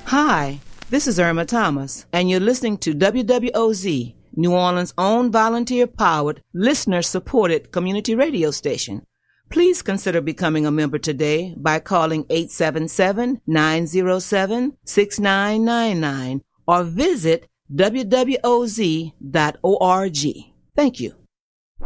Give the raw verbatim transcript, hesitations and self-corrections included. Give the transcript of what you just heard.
Hi, this is Irma Thomas, and you're listening to W W O Z, New Orleans' own volunteer-powered, listener-supported community radio station. Please consider becoming a member today by calling eight seven seven, nine zero seven, six nine nine nine or visit w w o z dot org. Thank you.